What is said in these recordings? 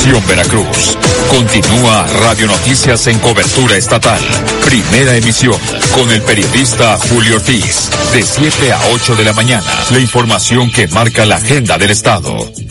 Nación Veracruz. Continúa Radio Noticias en cobertura estatal. Primera emisión, con el periodista Julio Ortiz. De 7 a 8 de la mañana. La información que marca la agenda del Estado.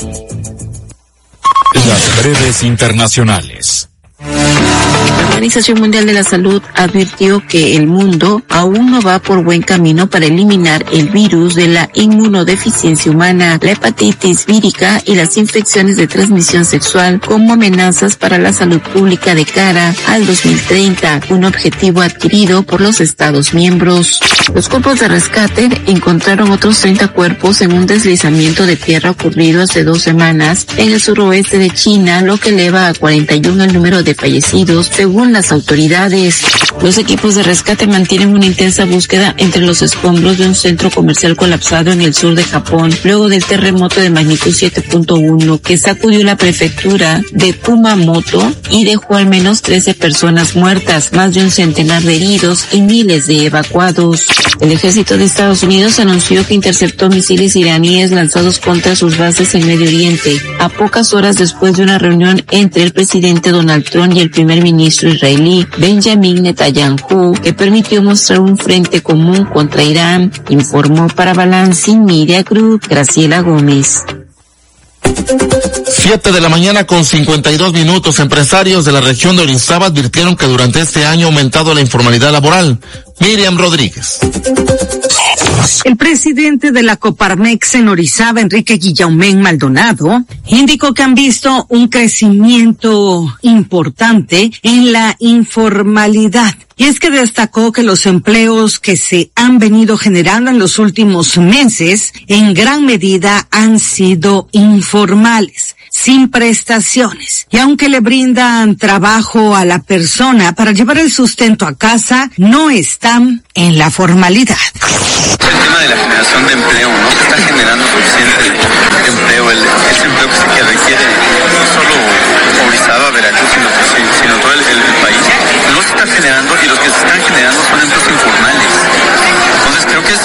Las breves internacionales. La Organización Mundial de la Salud advirtió que el mundo aún no va por buen camino para eliminar el virus de la inmunodeficiencia humana, la hepatitis vírica y las infecciones de transmisión sexual como amenazas para la salud pública de cara al 2030, un objetivo adquirido por los Estados miembros. Los cuerpos de rescate encontraron otros 30 cuerpos en un deslizamiento de tierra ocurrido hace 2 semanas en el suroeste de China, lo que eleva a 41 el número de fallecidos, según las autoridades. Los equipos de rescate mantienen una intensa búsqueda entre los escombros de un centro comercial colapsado en el sur de Japón, luego del terremoto de magnitud 7.1 que sacudió la prefectura de Kumamoto y dejó al menos 13 personas muertas, más de un centenar de heridos y miles de evacuados. El ejército de Estados Unidos anunció que interceptó misiles iraníes lanzados contra sus bases en Medio Oriente, a pocas horas después de una reunión entre el presidente Donald Trump y el primer ministro israelí Benjamin Netanyahu, que permitió mostrar un frente común contra Irán, informó para Balance Media Group Graciela Gómez. 7 de la mañana con 52 minutos. Empresarios de la región de Orizaba advirtieron que durante este año ha aumentado la informalidad laboral. Miriam Rodríguez. El presidente de la Coparmex en Orizaba, Enrique Guillaumén Maldonado, indicó que han visto un crecimiento importante en la informalidad. Y es que destacó que los empleos que se han venido generando en los últimos meses en gran medida han sido informales, sin prestaciones. Y aunque le brindan trabajo a la persona para llevar el sustento a casa, no están en la formalidad. El tema de la generación de empleo, ¿no? Se está generando suficiente empleo, ese empleo que requiere no solo Orizaba, Veracruz, sino todo el país. No se está generando, y los que se están generando son empleos informales. Entonces creo que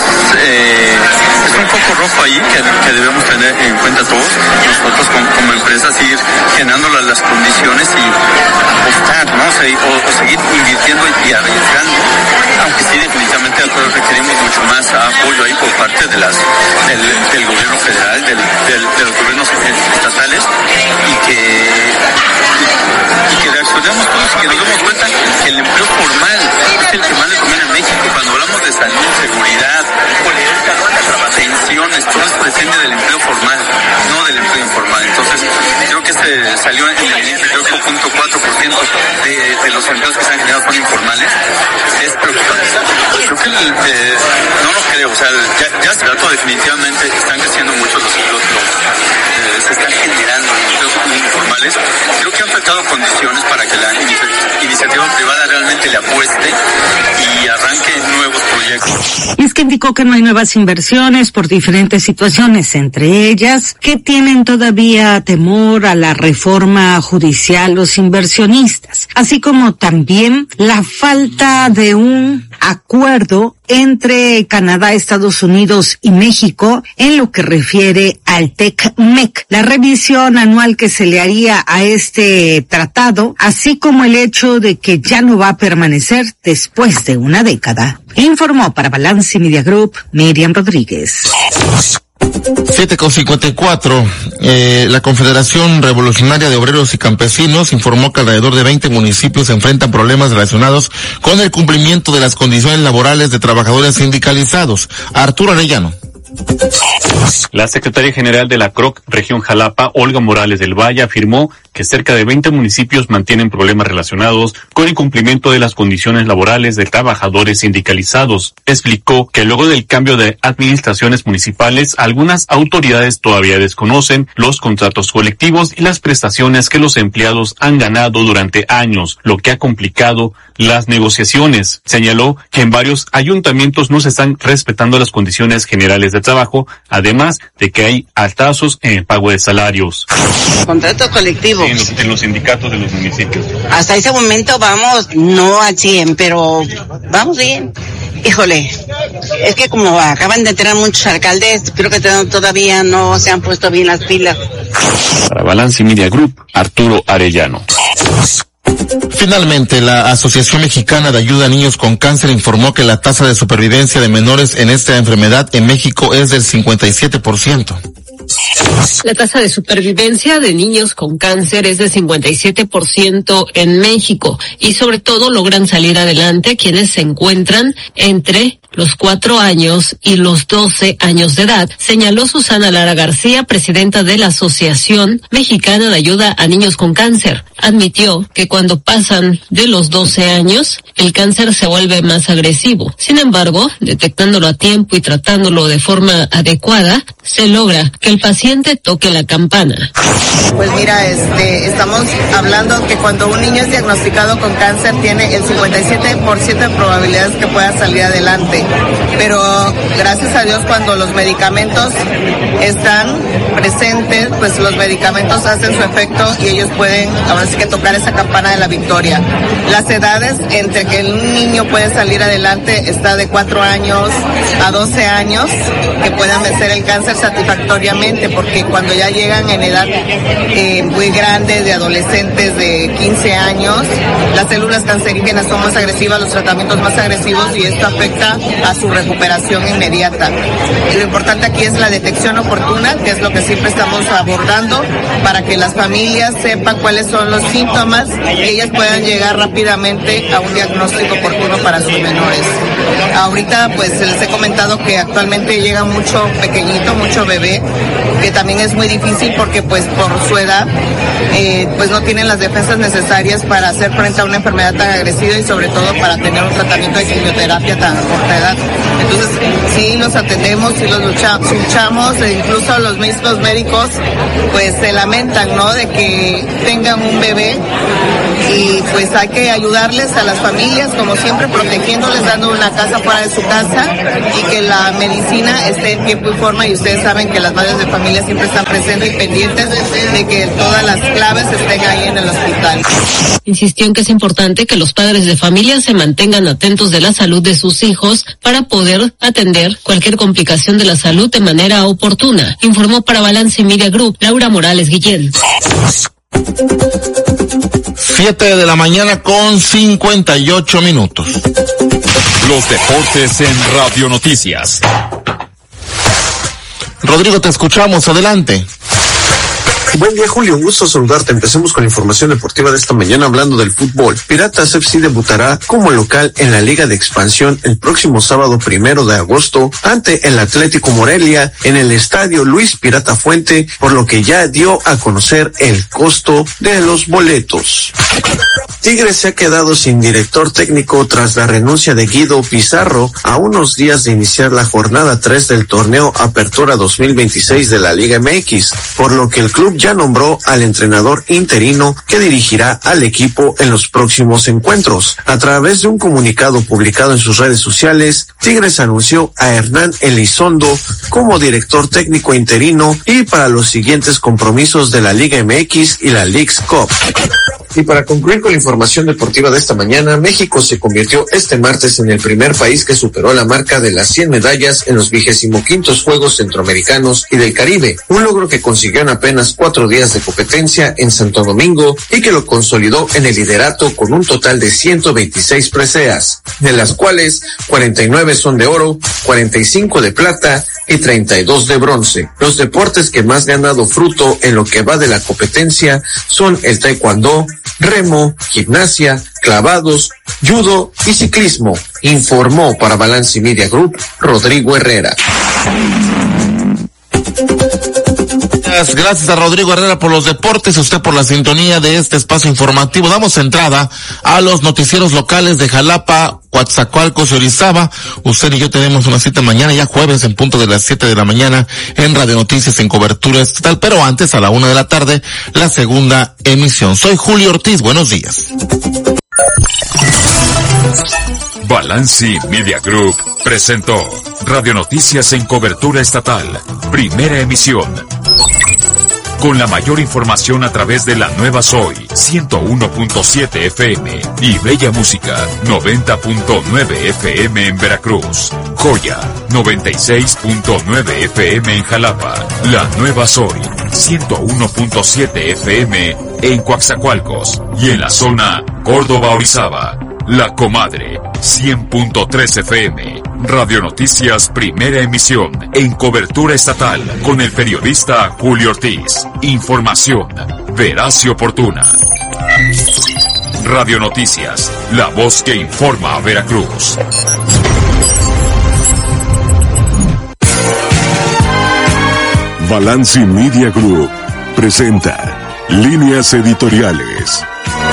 es un foco rojo ahí que debemos tener en cuenta todos, nosotros como empresas, ir generando las condiciones y apostar, ¿no? O seguir invirtiendo y arriesgando, aunque sí definitivamente requerimos mucho más apoyo ahí por parte de del gobierno federal, de los gobiernos estatales, y que reaccionemos todos, que nos demos cuenta que el empleo formal es el que más le conviene a México. Cuando hablamos de salud, seguridad, pensiones, todo esto depende del empleo formal, no del empleo informal. Entonces, creo que salió en el 8.4% de los empleos que se han generado son informales. Es preocupante. Creo que o sea, ya se trató, definitivamente están creciendo mucho los empleos, se están generando empleos informales. Creo que han faltado condiciones para que la iniciativa privada realmente le apueste y arranque nuevos proyectos. Y es que indicó que no hay nuevas inversiones por diferentes situaciones, entre ellas que tienen todavía temor a la reforma judicial los inversionistas, así como también la falta de un acuerdo entre Canadá, Estados Unidos y México en lo que refiere al TEC-MEC, la revisión anual que se le haría a este tratado, así como el hecho de que ya no va a permanecer después de una década. Informó para Balance Media Group Miriam Rodríguez. 7:54. La Confederación Revolucionaria de Obreros y Campesinos informó que alrededor de 20 municipios enfrentan problemas relacionados con el cumplimiento de las condiciones laborales de trabajadores sindicalizados. Arturo Arellano. La secretaria general de la CROC, región Jalapa, Olga Morales del Valle, afirmó que cerca de 20 municipios mantienen problemas relacionados con el cumplimiento de las condiciones laborales de trabajadores sindicalizados. Explicó que luego del cambio de administraciones municipales, algunas autoridades todavía desconocen los contratos colectivos y las prestaciones que los empleados han ganado durante años, lo que ha complicado las negociaciones. Señaló que en varios ayuntamientos no se están respetando las condiciones generales de trabajo, además de que hay atrasos en el pago de salarios. Contratos colectivos. Sí, en los sindicatos de los municipios. Hasta ese momento vamos, no al 100, pero vamos bien. Híjole, es que como acaban de tener muchos alcaldes, creo que todavía no se han puesto bien las pilas. Para Balance Media Group, Arturo Arellano. Finalmente, la Asociación Mexicana de Ayuda a Niños con Cáncer informó que la tasa de supervivencia de menores en esta enfermedad en México es del 57%. La tasa de supervivencia de niños con cáncer es de 57% en México y sobre todo logran salir adelante quienes se encuentran entre los 4 años y los 12 años de edad, señaló Susana Lara García, presidenta de la Asociación Mexicana de Ayuda a Niños con Cáncer. Admitió que cuando pasan de los 12 años, el cáncer se vuelve más agresivo. Sin embargo, detectándolo a tiempo y tratándolo de forma adecuada, se logra que el paciente toque la campana. Pues mira, estamos hablando que cuando un niño es diagnosticado con cáncer tiene el 57% de probabilidades que pueda salir adelante. Pero gracias a Dios cuando los medicamentos están presentes, pues los medicamentos hacen su efecto y ellos pueden ahora sí que tocar esa campana de la victoria. Las edades entre que un niño puede salir adelante está de 4 años a 12 años que puedan vencer el cáncer satisfactoriamente, porque cuando ya llegan en edad muy grande, de adolescentes de 15 años, las células cancerígenas son más agresivas, los tratamientos más agresivos y esto afecta a su recuperación inmediata. Y lo importante aquí es la detección oportuna, que es lo que siempre estamos abordando, para que las familias sepan cuáles son los síntomas y ellas puedan llegar rápidamente a un diagnóstico oportuno para sus menores. Ahorita pues les he comentado que actualmente llega mucho pequeñito, mucho bebé, que también es muy difícil porque pues por su edad pues no tienen las defensas necesarias para hacer frente a una enfermedad tan agresiva y sobre todo para tener un tratamiento de quimioterapia tan corta edad. Entonces sí los atendemos, sí los luchamos, e incluso los mismos médicos pues se lamentan, ¿no?, de que tengan un bebé y pues hay que ayudarles a las familias, como siempre, protegiéndoles, dando una casa fuera de su casa y que la medicina esté en tiempo y forma, y ustedes saben que las madres de familia siempre están presentes y pendientes de que todas las claves estén ahí en el hospital. Insistió en que es importante que los padres de familia se mantengan atentos de la salud de sus hijos para poder atender cualquier complicación de la salud de manera oportuna. Informó para Balance Media Group, Laura Morales Guillén. 7:58 a.m. Los deportes en Radio Noticias. Rodrigo, te escuchamos, adelante. Buen día, Julio, un gusto saludarte. Empecemos con la información deportiva de esta mañana hablando del fútbol. Piratas FC debutará como local en la Liga de Expansión el próximo sábado 1 de agosto ante el Atlético Morelia en el estadio Luis Pirata Fuente, por lo que ya dio a conocer el costo de los boletos. Tigres se ha quedado sin director técnico tras la renuncia de Guido Pizarro a unos días de iniciar la jornada 3 del torneo Apertura 2026 de la Liga MX, por lo que el club ya nombró al entrenador interino que dirigirá al equipo en los próximos encuentros. A través de un comunicado publicado en sus redes sociales, Tigres anunció a Hernán Elizondo como director técnico interino y para los siguientes compromisos de la Liga MX y la Leagues Cup. Y para concluir con la información deportiva de esta mañana, México se convirtió este martes en el primer país que superó la marca de las 100 medallas en los 25º Juegos Centroamericanos y del Caribe, un logro que consiguió en apenas 4 días de competencia en Santo Domingo y que lo consolidó en el liderato con un total de 126 preseas, de las cuales 49 son de oro, 45 de plata y 32 de bronce. Los deportes que más le han dado fruto en lo que va de la competencia son el taekwondo, remo, gimnasia, clavados, judo y ciclismo, informó para Balance Media Group Rodrigo Herrera. Gracias a Rodrigo Herrera por los deportes, a usted por la sintonía de este espacio informativo. Damos entrada a los noticieros locales de Jalapa, Coatzacoalcos y Orizaba. Usted y yo tenemos una cita mañana, ya jueves, en punto de las 7 de la mañana, en Radio Noticias en cobertura estatal, pero antes, a la 1 de la tarde, la segunda emisión. Soy Julio Ortiz, buenos días. Balance Media Group presentó Radio Noticias en cobertura estatal, primera emisión. con la mayor información a través de la nueva Soy 101.7 FM y Bella Música 90.9 FM en Veracruz. Joya 96.9 FM en Jalapa. La nueva Soy 101.7 FM en Coaxacualcos y en la zona Córdoba-Orizaba. La Comadre 100.3 FM. Radio Noticias Primera Emisión en cobertura estatal con el periodista Julio Ortiz. Información veraz y oportuna. Radio Noticias, la voz que informa a Veracruz. Balanci Media Group presenta Líneas Editoriales.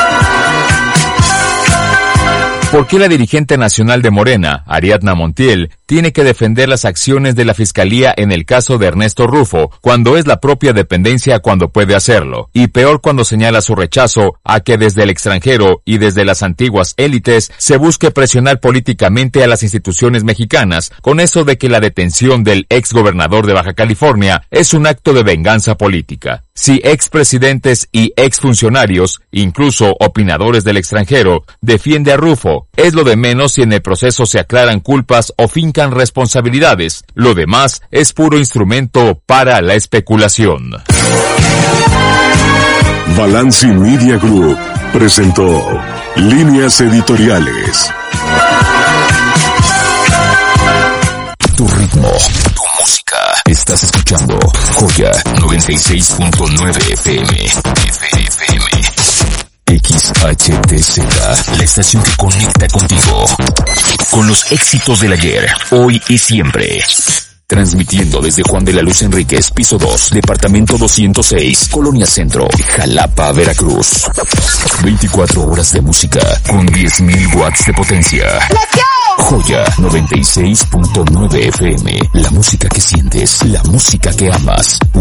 ¿Por qué la dirigente nacional de Morena, Ariadna Montiel, tiene que defender las acciones de la Fiscalía en el caso de Ernesto Rufo, cuando es la propia dependencia cuando puede hacerlo? Y peor cuando señala su rechazo a que desde el extranjero y desde las antiguas élites se busque presionar políticamente a las instituciones mexicanas, con eso de que la detención del exgobernador de Baja California es un acto de venganza política. Si expresidentes y exfuncionarios, incluso opinadores del extranjero, defiende a Rufo, es lo de menos si en el proceso se aclaran culpas o fincan responsabilidades. Lo demás es puro instrumento para la especulación. Balanci Media Group presentó Líneas Editoriales. Tu ritmo, tu música. Estás escuchando Joya 96.9 FM. XHTZ, la estación que conecta contigo. Con los éxitos del ayer, hoy y siempre. Transmitiendo desde Juan de la Luz Enríquez, piso 2, departamento 206, Colonia Centro, Jalapa, Veracruz. 24 horas de música con 10.000 watts de potencia. Joya 96.9 FM, la música que sientes, la música que amas.